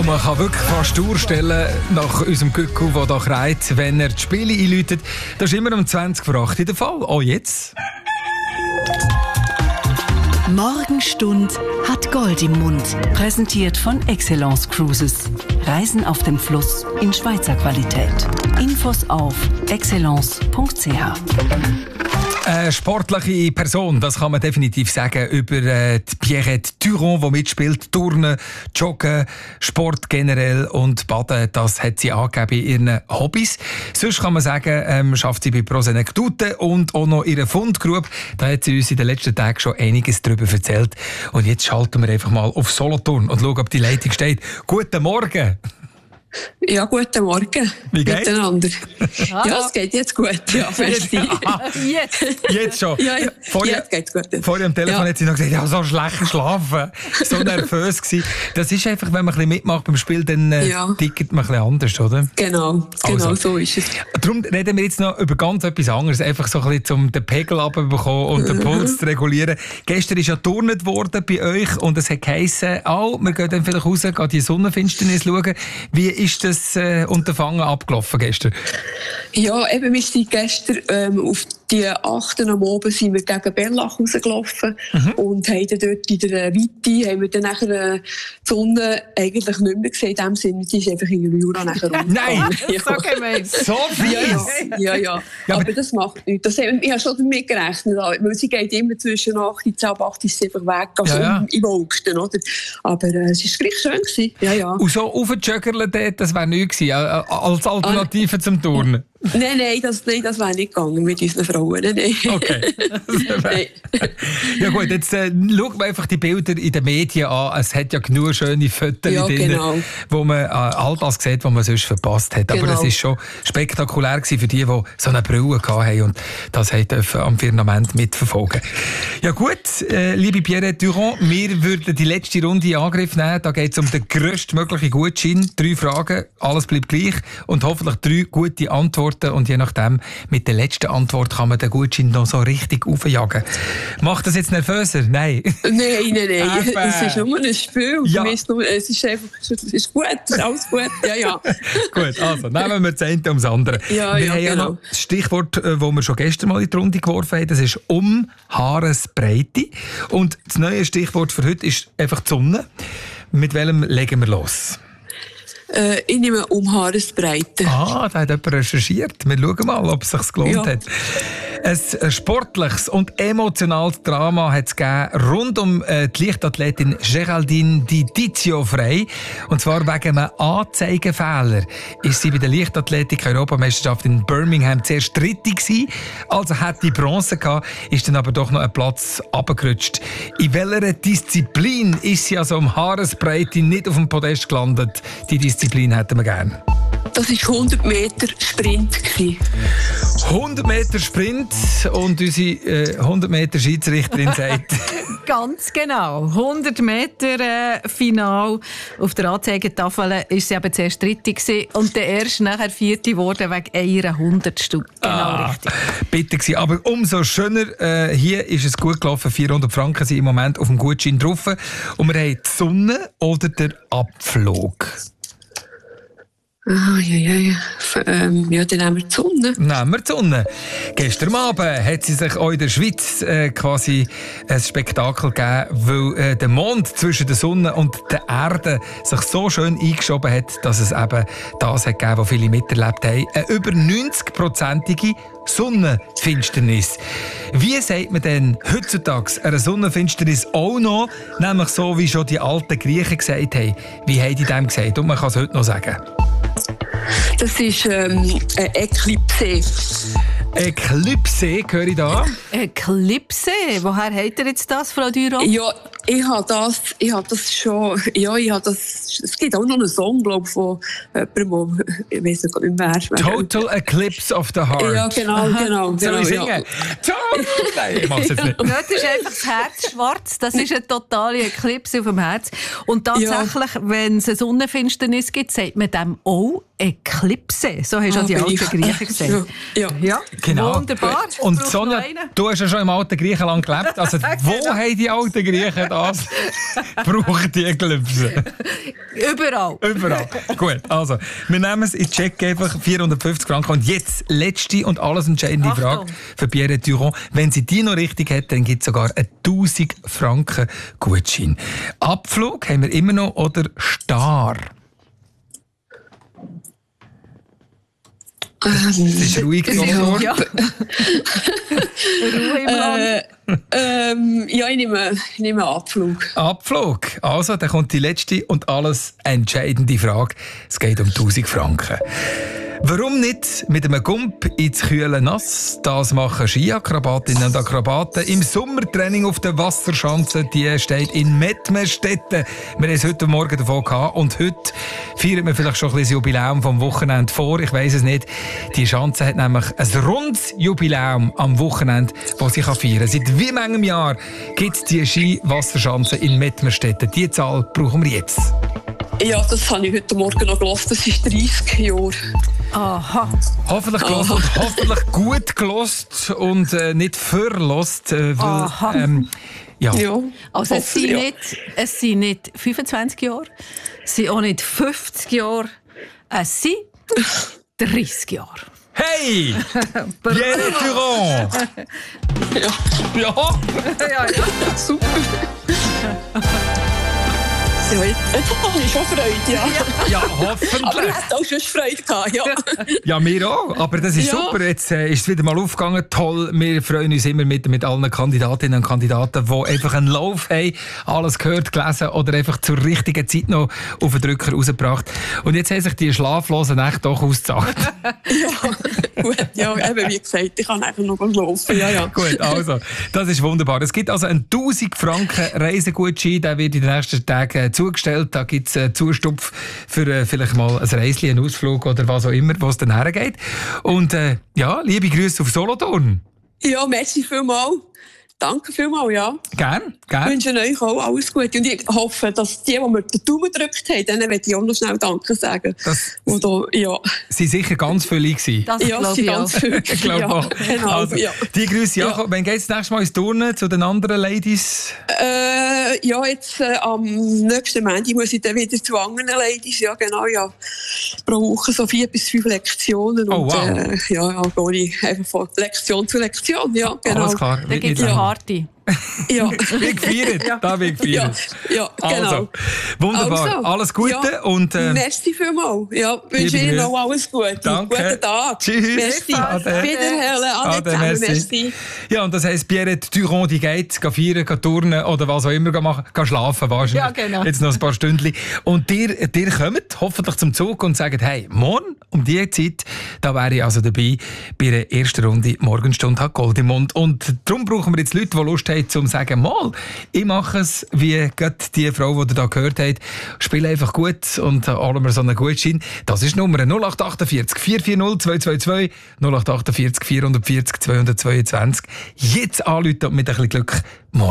Und man kann wirklich fast durchstellen nach unserem Gückel, der da kreit, wenn er die Spiele einläutet. Das ist immer um 20 vor 8 der Fall. Auch jetzt. Morgenstund hat Gold im Mund. Präsentiert von Excellence Cruises. Reisen auf dem Fluss in Schweizer Qualität. Infos auf excellence.ch. Eine sportliche Person, das kann man definitiv sagen über die Pierrette Turon, die mitspielt. Turnen, Joggen, Sport generell und Baden, das hat sie angegeben in ihren Hobbys. Sonst kann man sagen, schafft sie bei Prosenekdute und auch noch ihre Fundgrube. Da hat sie uns in den letzten Tagen schon einiges darüber erzählt. Und jetzt schalten wir einfach mal auf Solothurn und schauen, ob die Leitung steht. Guten Morgen! Ja, guten Morgen. Wie geht's? Miteinander. Ja, es geht jetzt gut. Ja, Jetzt schon. Ja, vorher, jetzt geht's gut. Vorher am Telefon hat sie noch gesagt, ja, so schlecht geschlafen, so nervös gewesen. Das ist einfach, wenn man ein bisschen mitmacht beim Spiel, dann tickt man ein bisschen anders, oder? Genau, Also, so ist es. Darum reden wir jetzt noch über ganz etwas anderes, einfach so ein bisschen, um den Pegel abzubekommen und den Puls zu regulieren. Gestern ist ja turnet worden bei euch und es hat geheissen, wir gehen dann vielleicht raus, gehen die Sonnenfinsternis schauen. Wie ist das Unterfangen abgelaufen gestern? Ja, eben, wir sind gestern auf die 8. am Abend sind wir gegen Bellach rausgelaufen und haben dann dort in der Weite haben wir dann nachher die Sonne eigentlich nicht mehr gesehen. In dem Sinne, die ist einfach in der Jura nachher Nein! Ja. So viel! Ja. Aber das macht nichts. Ich habe schon damit gerechnet, weil sie geht immer zwischen 8 und 10 und 8 ist sie einfach weg, also im August, oder? Aber es war gleich schön gewesen. Ja. Und so aufgejoggerle dort, das wäre nichts gewesen, als Alternative zum Turnen? Nein, das wäre nicht gegangen mit unseren Frauen. Nein. Okay. Ja gut, jetzt schauen wir einfach die Bilder in den Medien an. Es hat ja genug schöne Fotos drin, wo man all das sieht, was man sonst verpasst hat. Aber es war schon spektakulär gewesen für die so eine Brille hatten und das dürfen am Firmament mitverfolgen. Ja gut, liebe Pierrette Turon, wir würden die letzte Runde in Angriff nehmen. Da geht es um den grösstmöglichen Gutschein. 3 Fragen, alles bleibt gleich und hoffentlich 3 gute Antworten. Und je nachdem, mit der letzten Antwort kann man den Gutschein noch so richtig aufjagen. Macht das jetzt nervöser? Nein. Nein. Es ist nur ein Spiel. Ja. Es ist einfach, es ist gut, es ist alles gut. Ja. Gut, also nehmen wir das eine ums andere. Wir haben ja noch das Stichwort, das wir schon gestern mal in die Runde geworfen haben, das ist Haaresbreite. Und das neue Stichwort für heute ist einfach die Sonne. Mit welchem legen wir los? Ich nehme Haaresbreite. Da hat jemand recherchiert. Wir schauen mal, ob es sich gelohnt hat. Ein sportliches und emotionales Drama hat es gegeben rund um die Leichtathletin Geraldine Di Tizio Frey. Und zwar wegen einem Anzeigefehler ist sie bei der Leichtathletik-Europameisterschaft in Birmingham sehr strittig gewesen. Also hat die Bronze gehabt, ist dann aber doch noch ein Platz runtergerutscht. In welcher Disziplin ist sie also um Haaresbreite nicht auf dem Podest gelandet? Die Disziplin hätten wir gerne. Das war 100 Meter Sprint. 100 Meter Sprint und unsere 100 Meter Schiedsrichterin sagt... Ganz genau. 100 Meter Final. Auf der Anzeigetafel war sie eben sehr strittig und der erst nachher 4. wurde wegen einer 100. Genau richtig. Bitte gewesen. Aber umso schöner, hier ist es gut gelaufen. 400 Franken sind im Moment auf dem Gutschein drauf. Und wir haben die Sonne oder den Abflug. Ja, dann nehmen wir die Sonne. Nehmen wir die Sonne. Gestern Abend hat sie sich auch in der Schweiz quasi ein Spektakel gegeben, weil der Mond zwischen der Sonne und der Erde sich so schön eingeschoben hat, dass es eben das hat gegeben, was viele miterlebt haben. Eine über 90-prozentige Sonnenfinsternis. Wie sagt man denn heutzutage eine Sonnenfinsternis auch noch? Nämlich so, wie schon die alten Griechen gesagt haben. Wie haben die dem gesagt? Und man kann es heute noch sagen. Das ist eine Eklipse. Eklipse, höre ich da? Eklipse? Woher hat ihr jetzt das, Frau Duron? Ja, ich habe das schon, es gibt auch noch einen Song, glaube ich, von jemandem, ich weiss nicht mehr. Total Eclipse of the Heart. Ja, genau. Soll ich singen? Nein, ich mach's jetzt nicht. Dort ist einfach das Herz schwarz, das ist eine totale Eklipse auf dem Herz. Und tatsächlich, wenn es eine Sonnenfinsternis gibt, sagt man dem auch Eklipse. So hast du die alten Griechen gesagt. Ja. Genau. Wunderbar. Und Sonja, du hast ja schon im alten Griechenland gelebt. Also, wo haben die alten Griechen das? Brauchen die Eklipse? Überall. Gut, also, wir nehmen es in Check einfach 450 Franken. Und jetzt, letzte und alles entscheidende Frage für Pierre Durand. Wenn sie die noch richtig hat, dann gibt es sogar einen 1000 Franken Gutschein. Abflug haben wir immer noch oder Star? Es ist ruhig geworden. Ja. Ruhe im Land. Ja, ich nehme Abflug. Abflug. Also, dann kommt die letzte und alles entscheidende Frage. Es geht um 1000 Franken. Warum nicht mit einem Gump ins kühle Nass? Das machen Skiakrobatinnen und Akrobaten im Sommertraining auf der Wasserschanze. Die steht in Mettmerstetten. Wir haben es heute Morgen davon gehabt. Und heute feiert man vielleicht schon ein bisschen das Jubiläum vom Wochenende vor. Ich weiss es nicht. Die Schanze hat nämlich ein rundes Jubiläum am Wochenende, das sie feiern kann. Seit wie vielen Jahren gibt es die Ski-Wasserschanze in Mettmerstetten? Die Zahl brauchen wir jetzt. Ja, das habe ich heute Morgen noch gehört. Das ist 30 Jahre. Aha. Hoffentlich gelost und hoffentlich gut gelost und nicht verlost. Ja. Also es sind nicht 25 Jahre, es sind auch nicht 50 Jahre, es sind 30 Jahre. Hey! Pierre Durand! Ja. Super. Ja, jetzt habe ich schon Freude, ja. Ja, hoffentlich. Aber du hast auch schon Freude gehabt, ja. Ja, wir auch. Aber das ist super. Jetzt ist es wieder mal aufgegangen. Toll. Wir freuen uns immer mit allen Kandidatinnen und Kandidaten, die einfach einen Lauf haben, alles gehört, gelesen oder einfach zur richtigen Zeit noch auf den Drücker rausgebracht. Und jetzt haben sich die schlaflosen Nächte doch ausgezahlt. Ja, gut. Ja, eben wie gesagt, ich kann einfach noch laufen. Ja. Gut, also, das ist wunderbar. Es gibt also einen 1000 Franken Reisegutschein, der wird in den nächsten Tagen zugestellt. Da gibt es einen Zustupf für vielleicht mal ein Reisli, einen Ausflug oder was auch immer, wo es dann hergeht. Und liebe Grüße auf Solothurn. Ja, merci vielmals. Danke vielmals, ja. Gern. Ich wünsche euch auch alles Gute. Und ich hoffe, dass die mir den Daumen gedrückt haben, denen möchte ich auch noch schnell Danke sagen. Sie sicher ganz viele gewesen. Das sind ganz viele. Ich glaube auch. Genau, also, die Grüße, Jakob. Wann geht es nächstes Mal ins Turnen zu den anderen Ladies? Jetzt am nächsten Montag muss ich dann wieder zu anderen Ladies. Ja, genau, ja. Pro Woche so 4 bis 5 Lektionen. Oh, wow. Und gehe ich einfach von Lektion zu Lektion. Ja, genau. Alles klar. Dann gibt es eine Party. Ja. Wie gefeiert. Da bin ich gefeiert. Ja, genau. Also, wunderbar. Also, alles Gute. Und, merci vielmals. Ja, wünsche Ihnen noch alles Gute. Danke. Guten Tag. Tschüss. Merci. Ade. Wiederhören. Ade, merci. Ja, und das heisst, Pierre Durand, die geht feiern, turnen oder was auch immer machen, schlafen wahrscheinlich. Ja, genau. Jetzt noch ein paar Stündchen. Und ihr kommt hoffentlich zum Zug und sagt, hey, morgen um diese Zeit, da wäre ich also dabei bei der ersten Runde Morgenstunde hat Gold im Mund. Und darum brauchen wir jetzt Leute, die Lust haben, um zu sagen, mal, ich mache es wie gerade die Frau, die ihr da gehört habt. Spiele einfach gut und holen wir so einen Gutschein. Das ist die Nummer 0848 440 222 0848 440 222. Jetzt anrufen und mit ein bisschen Glück morgen.